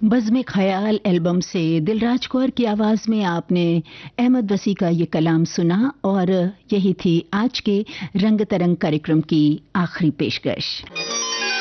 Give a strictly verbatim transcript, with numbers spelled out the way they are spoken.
बज़्म ख़याल एल्बम से दिलराज कौर की आवाज़ में आपने अहमद वसी का ये कलाम सुना और यही थी आज के रंग तरंग कार्यक्रम की आखिरी पेशकश।